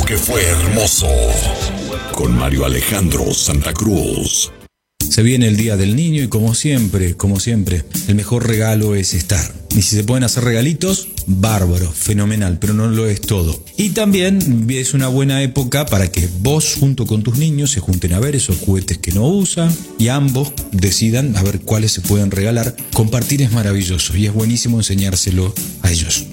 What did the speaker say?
que fue hermoso. Con Mario Alejandro Santa Cruz. Se viene el Día del Niño y como siempre, el mejor regalo es estar. Y si se pueden hacer regalitos, bárbaro, fenomenal, pero no lo es todo. Y también es una buena época para que vos junto con tus niños se junten a ver esos juguetes que no usan y ambos decidan a ver cuáles se pueden regalar. Compartir es maravilloso y es buenísimo enseñárselo a ellos.